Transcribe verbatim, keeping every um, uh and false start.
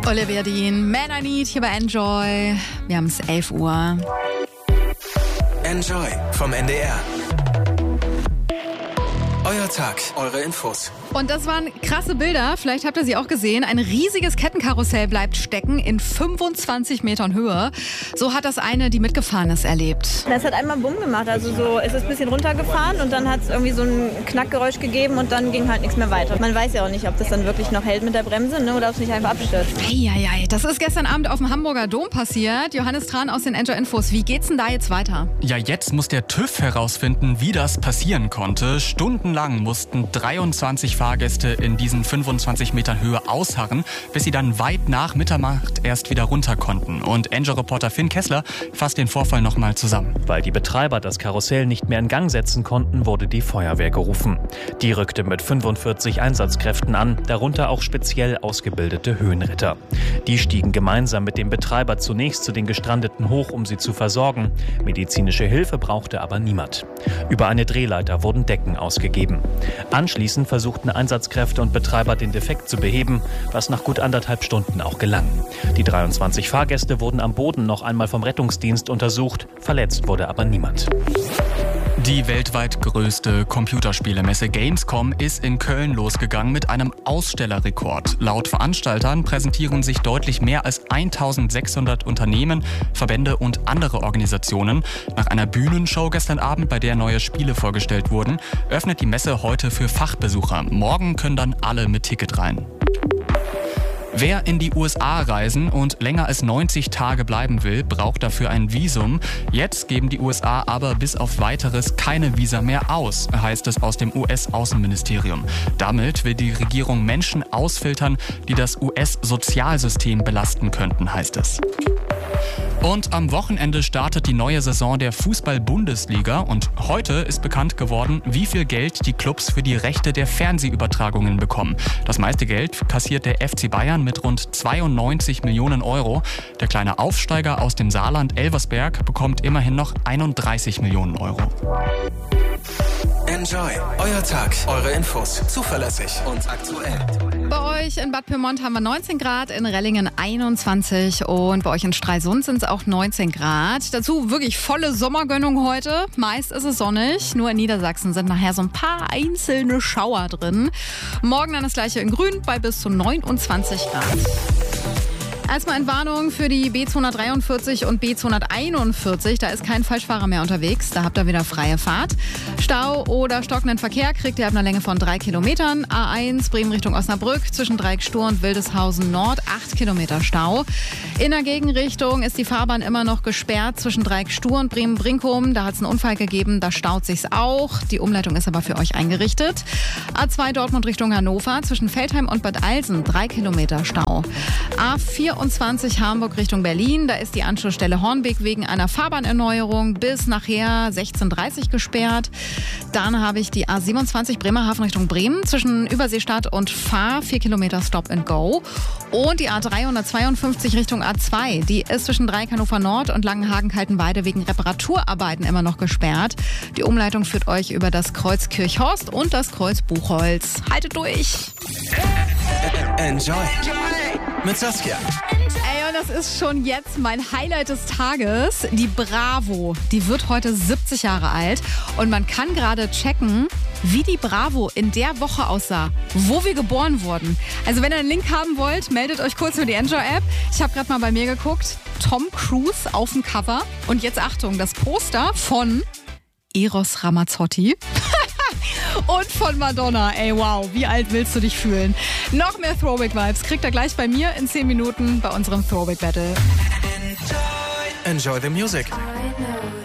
Olivia Dean, Man I Need hier bei Enjoy. Wir haben es elf Uhr. Enjoy vom N D R. Euer Tag, eure Infos. Und das waren krasse Bilder, vielleicht habt ihr sie auch gesehen. Ein riesiges Kettenkarussell bleibt stecken in fünfundzwanzig Metern Höhe. So hat das eine, die mitgefahren ist, erlebt. Es hat einmal Bumm gemacht, also so, es ist ein bisschen runtergefahren und dann hat es irgendwie so ein Knackgeräusch gegeben und dann ging halt nichts mehr weiter. Man weiß ja auch nicht, ob das dann wirklich noch hält mit der Bremse, ne, oder ob es nicht einfach abstürzt. Eieiei, das ist gestern Abend auf dem Hamburger Dom passiert. Johannes Tran aus den Enjoy Infos. Wie geht's denn da jetzt weiter? Ja, jetzt muss der TÜV herausfinden, wie das passieren konnte. Stundenlang mussten dreiundzwanzig Fahrgäste in diesen fünfundzwanzig Metern Höhe ausharren, bis sie dann weit nach Mitternacht erst wieder runter konnten. Und Enjoy-Reporter Finn Kessler fasst den Vorfall nochmal zusammen. Weil die Betreiber das Karussell nicht mehr in Gang setzen konnten, wurde die Feuerwehr gerufen. Die rückte mit fünfundvierzig Einsatzkräften an, darunter auch speziell ausgebildete Höhenretter. Die stiegen gemeinsam mit dem Betreiber zunächst zu den Gestrandeten hoch, um sie zu versorgen. Medizinische Hilfe brauchte aber niemand. Über eine Drehleiter wurden Decken ausgegeben. Anschließend versuchten Einsatzkräfte und Betreiber den Defekt zu beheben, was nach gut anderthalb Stunden auch gelang. Die dreiundzwanzig Fahrgäste wurden am Boden noch einmal vom Rettungsdienst untersucht, verletzt wurde aber niemand. Die weltweit größte Computerspielemesse Gamescom ist in Köln losgegangen mit einem Ausstellerrekord. Laut Veranstaltern präsentieren sich deutlich mehr als eintausendsechshundert Unternehmen, Verbände und andere Organisationen. Nach einer Bühnenshow gestern Abend, bei der neue Spiele vorgestellt wurden, öffnet die Messe heute für Fachbesucher. Morgen können dann alle mit Ticket rein. Wer in die U S A reisen und länger als neunzig Tage bleiben will, braucht dafür ein Visum. Jetzt geben die U S A aber bis auf Weiteres keine Visa mehr aus, heißt es aus dem U S-Außenministerium. Damit will die Regierung Menschen ausfiltern, die das U S-Sozialsystem belasten könnten, heißt es. Und am Wochenende startet die neue Saison der Fußball-Bundesliga und heute ist bekannt geworden, wie viel Geld die Clubs für die Rechte der Fernsehübertragungen bekommen. Das meiste Geld kassiert der F C Bayern mit rund zweiundneunzig Millionen Euro. Der kleine Aufsteiger aus dem Saarland Elversberg bekommt immerhin noch einunddreißig Millionen Euro. Enjoy, euer Tag, eure Infos, zuverlässig und aktuell. Bei euch in Bad Pyrmont haben wir neunzehn Grad, in Rellingen einundzwanzig und bei euch in Stralsund sind es auch neunzehn Grad. Dazu wirklich volle Sommergönnung heute. Meist ist es sonnig, nur in Niedersachsen sind nachher so ein paar einzelne Schauer drin. Morgen dann das gleiche in Grün bei bis zu neunundzwanzig Grad. Erstmal in Warnung für die B zweihundertdreiundvierzig und B zweihunderteinundvierzig. Da ist kein Falschfahrer mehr unterwegs. Da habt ihr wieder freie Fahrt. Stau oder stockenden Verkehr kriegt ihr ab einer Länge von drei Kilometern. A eins Bremen Richtung Osnabrück zwischen Dreieckstur und Wildeshausen Nord. acht Kilometer Stau. In der Gegenrichtung ist die Fahrbahn immer noch gesperrt zwischen Dreieckstur und Bremen-Brinkum. Da hat es einen Unfall gegeben. Da staut sich's auch. Die Umleitung ist aber für euch eingerichtet. A zwei Dortmund Richtung Hannover zwischen Veltheim und Bad Alsen. drei Kilometer Stau. A vierundzwanzig Hamburg Richtung Berlin. Da ist die Anschlussstelle Hornbeek wegen einer Fahrbahnerneuerung bis nachher sechzehn Uhr dreißig gesperrt. Dann habe ich die A siebenundzwanzig Bremerhaven Richtung Bremen zwischen Überseestadt und Fahr. vier Kilometer Stop and Go. Und die A dreihundertzweiundfünfzig Richtung A zwei. Die ist zwischen Dreieck Hannover Nord und Langenhagen-Kaltenweide wegen Reparaturarbeiten immer noch gesperrt. Die Umleitung führt euch über das Kreuz Kirchhorst und das Kreuz Buchholz. Haltet durch! Enjoy mit Saskia. Ey, und das ist schon jetzt mein Highlight des Tages. Die Bravo, die wird heute siebzig Jahre alt. Und man kann gerade checken, wie die Bravo in der Woche aussah, wo wir geboren wurden. Also wenn ihr einen Link haben wollt, meldet euch kurz über die Enjoy-App. Ich habe gerade mal bei mir geguckt. Tom Cruise auf dem Cover. Und jetzt Achtung, das Poster von Eros Ramazzotti. Und von Madonna. Ey, wow, wie alt willst du dich fühlen? Noch mehr Throwback-Vibes kriegt ihr gleich bei mir in zehn Minuten bei unserem Throwback-Battle. Enjoy the music.